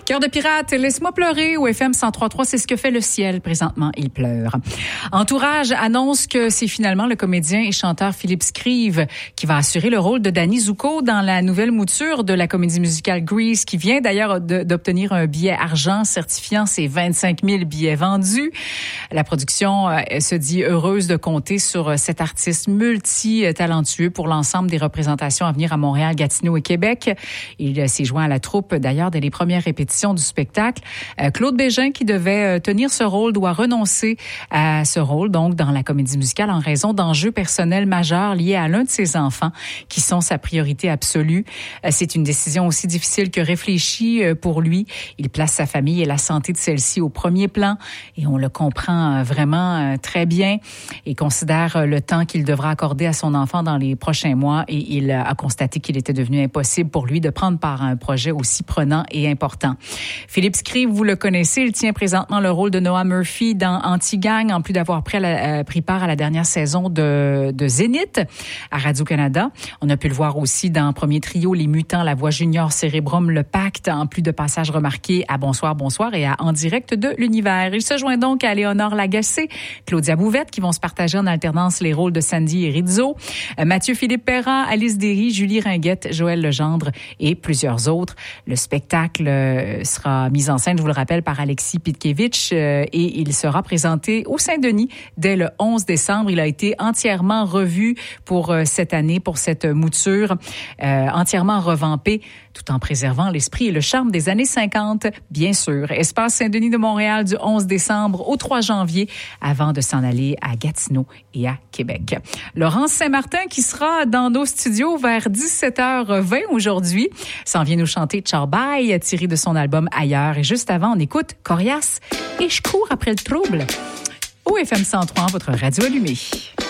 Cœur de pirate, laisse-moi pleurer au FM 103.3, c'est ce que fait le ciel présentement, il pleure. Entourage annonce que c'est finalement le comédien et chanteur Philippe Scrive qui va assurer le rôle de Danny Zuko dans la nouvelle mouture de la comédie musicale Grease, qui vient d'ailleurs d'obtenir un billet argent certifiant ses 25 000 billets vendus. La production se dit heureuse de compter sur cet artiste multi-talentueux pour l'ensemble des représentations à venir à Montréal, Gatineau et Québec. Il s'est joint à la troupe d'ailleurs dès les premières répétitions du spectacle. Claude Bégin, qui devait tenir ce rôle, doit renoncer à ce rôle, donc, dans la comédie musicale en raison d'enjeux personnels majeurs liés à l'un de ses enfants, qui sont sa priorité absolue. C'est une décision aussi difficile que réfléchie pour lui. Il place sa famille et la santé de celle-ci au premier plan, et on le comprend vraiment très bien, et considère le temps qu'il devra accorder à son enfant dans les prochains mois, et il a constaté qu'il était devenu impossible pour lui de prendre part à un projet aussi prenant et important. Philippe Scrive, vous le connaissez, il tient présentement le rôle de Noah Murphy dans Anti-Gang, en plus d'avoir pris part à la dernière saison de Zénith à Radio-Canada. On a pu le voir aussi dans Premier Trio, Les Mutants, La Voix Junior, Cérébrum, Le Pacte, en plus de passages remarqués à Bonsoir, Bonsoir et à En Direct de l'Univers. Il se joint donc à Léonore Lagacé, Claudia Bouvette, qui vont se partager en alternance les rôles de Sandy et Rizzo, Mathieu-Philippe Perrin, Alice Derry, Julie Ringuette, Joël Legendre et plusieurs autres. Le spectacle sera mis en scène, je vous le rappelle, par Alexis Pitkevich, et il sera présenté au Saint-Denis dès le 11 décembre. Il a été entièrement revu pour cette année, pour cette mouture, entièrement revampé, tout en préservant l'esprit et le charme des années 50, bien sûr. Espace Saint-Denis de Montréal du 11 décembre au 3 janvier, avant de s'en aller à Gatineau et à Québec. Laurence Saint-Martin, qui sera dans nos studios vers 17h20 aujourd'hui, s'en vient nous chanter Ciao Bye, tiré de son album Ailleurs. Et juste avant, on écoute Corias et Je cours après le trouble. Au FM 103, votre radio allumée.